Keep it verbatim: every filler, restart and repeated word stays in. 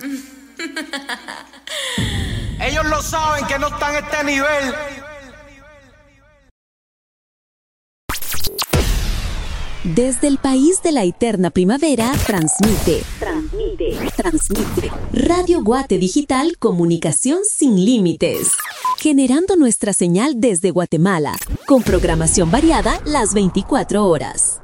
Ellos lo saben que no están a este nivel. Desde el país de la eterna primavera, transmite, transmite, transmite. Radio Guate Digital, comunicación sin límites. Generando nuestra señal desde Guatemala, con programación variada las veinticuatro horas.